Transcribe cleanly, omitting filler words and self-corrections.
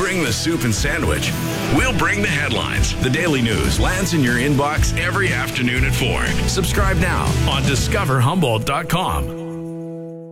bring the soup and sandwich. We'll bring the headlines. The Daily News lands in your inbox every afternoon at 4. Subscribe now on discoverhumboldt.com.